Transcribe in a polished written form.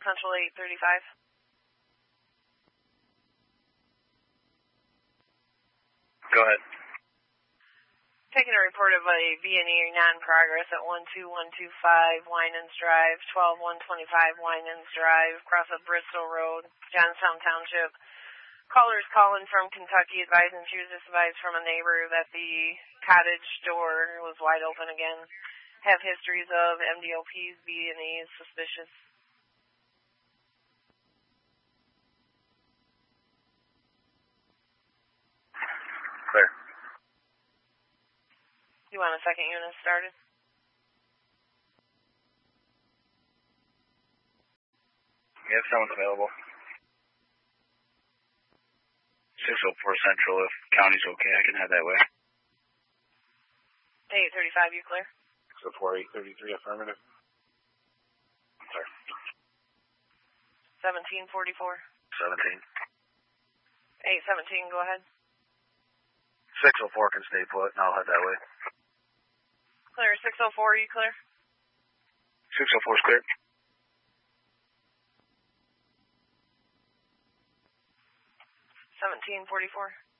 Central 835. Go ahead. Taking a report of a V&E non-progress at 12125 Winans Drive, 12125 Winans Drive, across of Bristol Road, Johnstown Township. Callers calling from Kentucky advising she was just advised from a neighbor that the cottage door was wide open again. Have histories of MDOPs, V&Es, suspicious. Clear. You want a second unit started? Yeah, if someone's available. 604 Central, if county's okay, I can head that way. 835, you clear? 604, 833, affirmative. I'm sorry. 1744. 17. 817, go ahead. 604 can stay put, and I'll head that way. Clear. 604, you clear? 604 is clear. 1744.